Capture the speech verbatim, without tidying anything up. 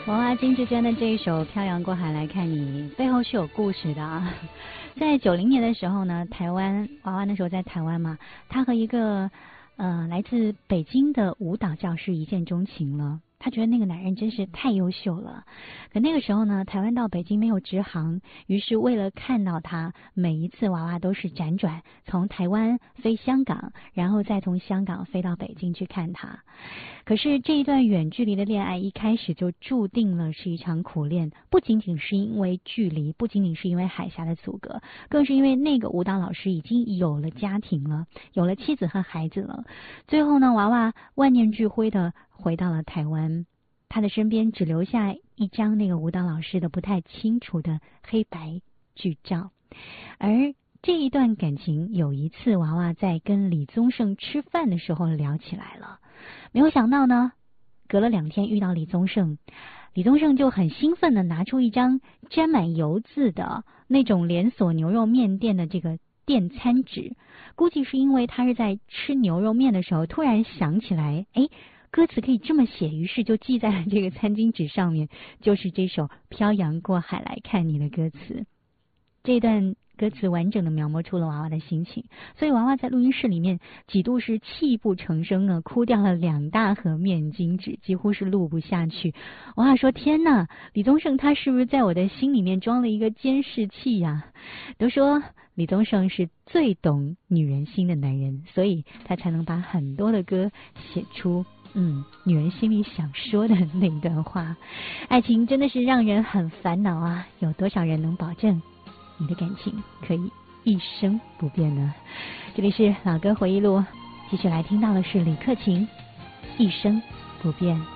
娃娃金志娟的这一首《漂洋过海来看你》背后是有故事的啊。在九零年的时候呢，台湾娃娃那时候在台湾嘛，他和一个呃来自北京的舞蹈教师一见钟情了。他觉得那个男人真是太优秀了，可那个时候呢，台湾到北京没有直航，于是为了看到他，每一次娃娃都是辗转从台湾飞香港，然后再从香港飞到北京去看他。可是这一段远距离的恋爱一开始就注定了是一场苦恋，不仅仅是因为距离，不仅仅是因为海峡的阻隔，更是因为那个舞蹈老师已经有了家庭了，有了妻子和孩子了。最后呢，娃娃万念俱灰的回到了台湾，他的身边只留下一张那个舞蹈老师的不太清楚的黑白剧照。而这一段感情有一次娃娃在跟李宗盛吃饭的时候聊起来了，没有想到呢，隔了两天遇到李宗盛，李宗盛就很兴奋的拿出一张沾满油渍的那种连锁牛肉面店的这个电餐纸，估计是因为他是在吃牛肉面的时候突然想起来，哎，歌词可以这么写，于是就记在了这个餐巾纸上面，就是这首《漂洋过海来看你》的歌词。这段歌词完整的描摹出了娃娃的心情，所以娃娃在录音室里面几度是泣不成声呢，哭掉了两大盒面巾纸，几乎是录不下去。娃娃说：“天哪，李宗盛他是不是在我的心里面装了一个监视器呀？”都说李宗盛是最懂女人心的男人，所以他才能把很多的歌写出嗯，女人心里想说的那一段话。爱情真的是让人很烦恼啊，有多少人能保证你的感情可以一生不变呢？这里是老歌回忆录，继续来听到的是李克勤《一生不变》。